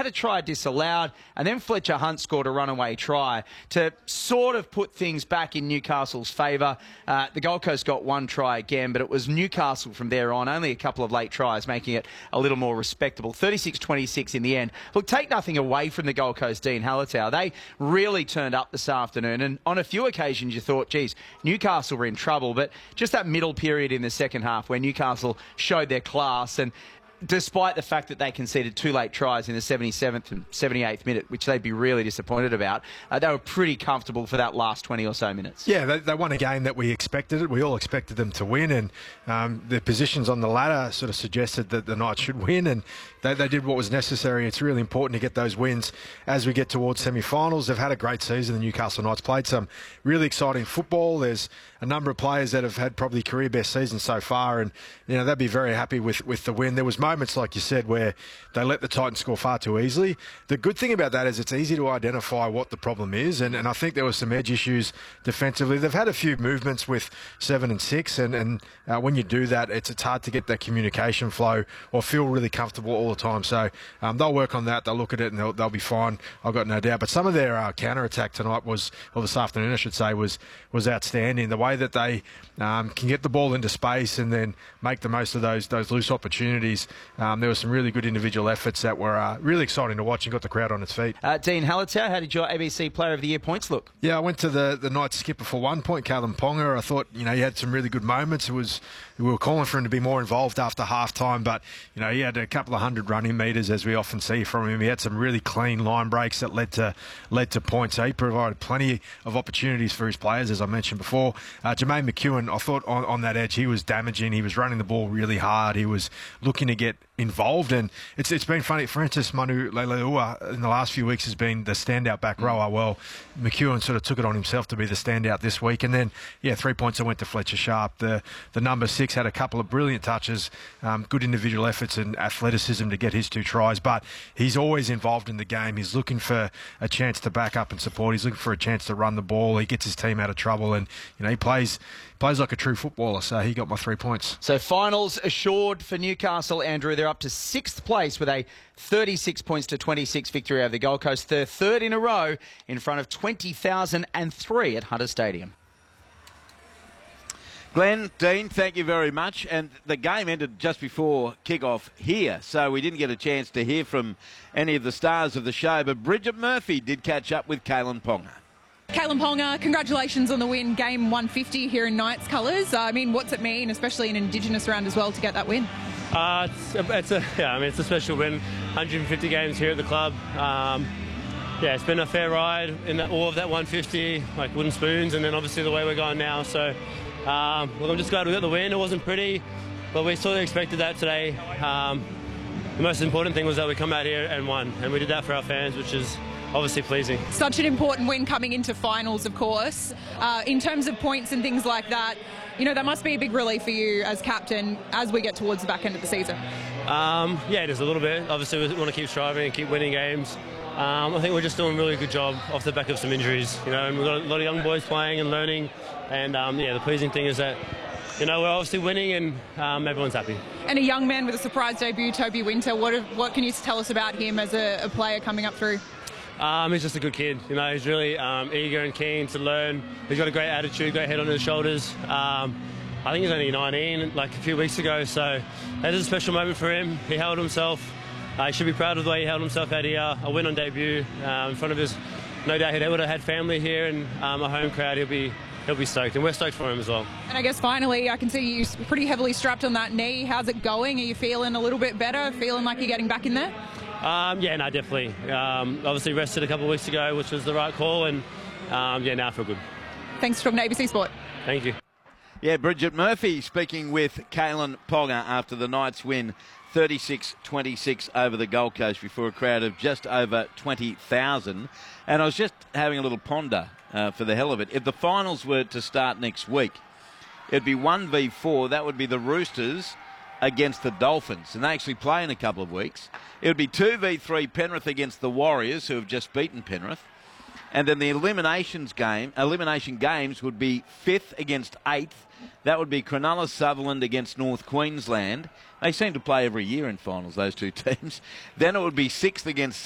had a try disallowed, and then Fletcher Hunt scored a runaway try to sort of put things back in Newcastle's favour. The Gold Coast got one try again, but it was Newcastle from there on, only a couple of late tries, making it a little more respectable. 36-26 in the end. Look, take nothing away from the Gold Coast, Dean Hallertau. They really turned up this afternoon, and on a few occasions you thought, geez, Newcastle were in trouble, but just that middle period in the second half where Newcastle showed their class, and despite the fact that they conceded two late tries in the 77th and 78th minute, which they'd be really disappointed about, they were pretty comfortable for that last 20 or so minutes. Yeah, they won a game that we expected. We all expected them to win, and their positions on the ladder sort of suggested that the Knights should win, and they did what was necessary. It's really important to get those wins as we get towards semi-finals. They've had a great season. The Newcastle Knights played some really exciting football. There's a number of players that have had probably career best seasons so far, and they'd be very happy with the win. There was moments, like you said, where they let the Titans score far too easily. The good thing about that is it's easy to identify what the problem is, and I think there were some edge issues defensively. They've had a few movements with 7 and 6, and when you do that, it's hard to get that communication flow or feel really comfortable all the time. So they'll work on that. They'll look at it, and they'll be fine. I've got no doubt. But some of their counter-attack tonight or this afternoon, I should say, was outstanding. The way that they can get the ball into space and then make the most of those loose opportunities. There were some really good individual efforts that were really exciting to watch and got the crowd on its feet. Dean Hallertau, how did your ABC Player of the Year points look? Yeah, I went to the Knights skipper for 1 point, Kalyn Ponga. I thought, he had some really good moments. We were calling for him to be more involved after half-time, but, he had a couple of 100 running metres, as we often see from him. He had some really clean line breaks that led to points. So he provided plenty of opportunities for his players, as I mentioned before. Jermaine McEwen, I thought on that edge, he was damaging. He was running the ball really hard. He was looking to get involved, and it's been funny. Francis Manu Leilua in the last few weeks has been the standout back rower. Well, McEwen sort of took it on himself to be the standout this week, and then 3 points that went to Fletcher Sharp. The number 6 had a couple of brilliant touches, good individual efforts and athleticism to get his 2 tries, but he's always involved in the game. He's looking for a chance to back up and support. He's looking for a chance to run the ball. He gets his team out of trouble, and he plays like a true footballer, so he got my 3 points. So finals assured for Newcastle, Andrew. They're up to 6th place with a 36 points to 26 victory over the Gold Coast. Their third in a row in front of 20,003 at Hunter Stadium. Glenn, Dean, thank you very much. And the game ended just before kick-off here, so we didn't get a chance to hear from any of the stars of the show, but Bridget Murphy did catch up with Kalyn Ponga. Kalyn Ponga, congratulations on the win, game 150 here in Knights colours. What's it mean, especially in Indigenous round as well, to get that win? It's a special win. 150 games here at the club. It's been a fair ride in all of that 150, like wooden spoons, and then obviously the way we're going now. So, I'm just glad we got the win. It wasn't pretty, but we sort of expected that today. The most important thing was that we come out here and won, and we did that for our fans, which is obviously pleasing. Such an important win coming into finals, of course. In terms of points and things like that, that must be a big relief for you as captain as we get towards the back end of the season. It is a little bit. Obviously, we want to keep striving and keep winning games. I think we're just doing a really good job off the back of some injuries. And we've got a lot of young boys playing and learning. And the pleasing thing is that we're obviously winning and everyone's happy. And a young man with a surprise debut, Toby Winter. What can you tell us about him as a player coming up through? He's just a good kid. He's really eager and keen to learn. He's got a great attitude, great head on his shoulders. I think he's only 19, like a few weeks ago, so that is a special moment for him. He held himself. He should be proud of the way he held himself out here. A win on debut in front of his, no doubt he would have had family here and a home crowd. He'll be stoked, and we're stoked for him as well. And I guess finally, I can see you pretty heavily strapped on that knee. How's it going? Are you feeling a little bit better? Feeling like you're getting back in there? Definitely. Obviously rested a couple of weeks ago, which was the right call, and now I feel good. Thanks for talking to ABC Sport. Thank you. Yeah, Bridget Murphy speaking with Kalyn Ponga after the Knights win 36-26 over the Gold Coast before a crowd of just over 20,000. And I was just having a little ponder for the hell of it. If the finals were to start next week, it'd be 1v4. That would be the Roosters against the Dolphins, and they actually play in a couple of weeks. It would be 2v3 Penrith against the Warriors, who have just beaten Penrith. And then the elimination games would be 5th against 8th. That would be Cronulla Sutherland against North Queensland. They seem to play every year in finals, those two teams. Then it would be 6th against